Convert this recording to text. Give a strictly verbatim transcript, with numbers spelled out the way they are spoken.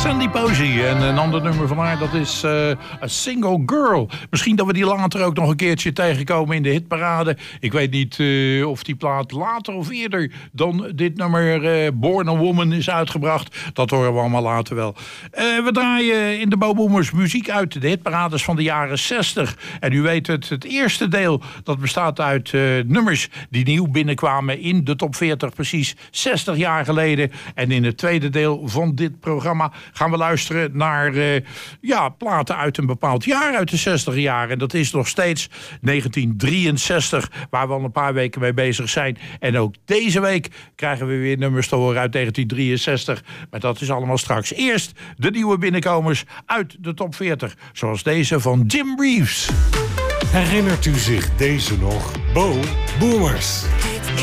Sandy Posey. En een ander nummer van haar, dat is uh, A Single Girl. Misschien dat we die later ook nog een keertje tegenkomen in de hitparade. Ik weet niet uh, of die plaat later of eerder dan dit nummer uh, Born a Woman is uitgebracht. Dat horen we allemaal later wel. Uh, we draaien in de Bo Boomers muziek uit de hitparades van de jaren zestig. En u weet het, het eerste deel dat bestaat uit uh, nummers die nieuw binnenkwamen in de top veertig, precies zestig jaar geleden. En in het tweede deel van dit programma gaan we luisteren naar uh, ja, platen uit een bepaald jaar, uit de zestig jaren. En dat is nog steeds negentien drieënzestig, waar we al een paar weken mee bezig zijn. En ook deze week krijgen we weer nummers te horen uit negentien drieënzestig. Maar dat is allemaal straks. Eerst de nieuwe binnenkomers uit de top veertig. Zoals deze van Jim Reeves. Herinnert u zich deze nog? Bo Boomers.